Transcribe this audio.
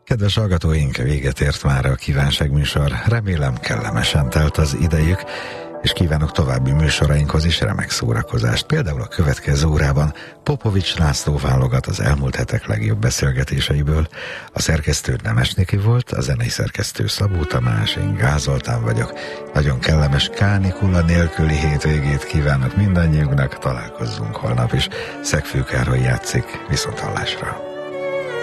Kedves hallgatóink, véget ért már a kívánságműsor. Remélem kellemesen telt az idejük, és kívánok további műsorainkhoz is remek szórakozást. Például a következő órában Popovics László válogat az elmúlt hetek legjobb beszélgetéseiből. A szerkesztő Nemes Niki volt, a zenei szerkesztő Szabó Tamás, én Gáz Zoltán vagyok. Nagyon kellemes kánikula nélküli hétvégét kívánok mindannyiunknak, találkozzunk holnap is. Szegfő Károly játszik, viszonthallásra.